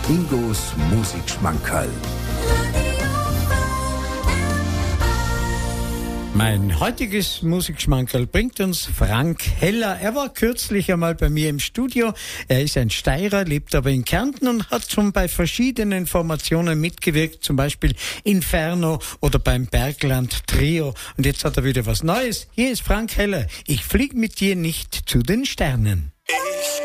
Ingos Musikschmankerl. Mein heutiges Musikschmankerl bringt uns Frank Heller. Er war kürzlich einmal bei mir im Studio. Er ist ein Steirer, lebt aber in Kärnten und hat schon bei verschiedenen Formationen mitgewirkt, zum Beispiel Inferno oder beim Bergland Trio. Und jetzt hat er wieder was Neues. Hier ist Frank Heller. Ich flieg mit dir nicht zu den Sternen. Ich